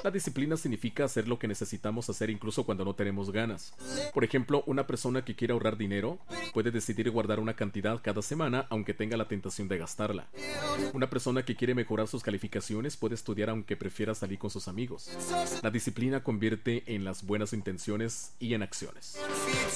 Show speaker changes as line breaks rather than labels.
La disciplina significa hacer lo que necesitamos hacer incluso cuando no tenemos ganas. Por ejemplo, una persona que quiere ahorrar dinero puede decidir guardar una cantidad cada semana aunque tenga la tentación de gastarla. Una persona que quiere mejorar sus calificaciones puede estudiar aunque prefiera salir con sus amigos. La disciplina convierte en las buenas intenciones y en acciones.